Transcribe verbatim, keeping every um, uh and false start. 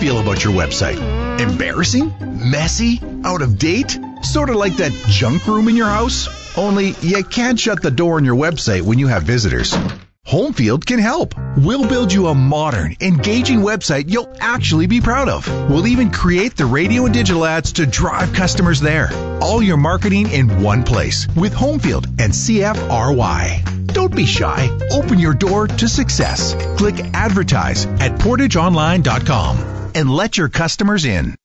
feel about your website? Embarrassing? Messy? Out of date? Sort of like that junk room in your house? Only you can't shut the door on your website when you have visitors. Homefield can help. We'll build you a modern, engaging website you'll actually be proud of. We'll even create the radio and digital ads to drive customers there. All your marketing in one place with Homefield and C F R Y. Don't be shy. Open your door to success. Click advertise at portage online dot com and let your customers in.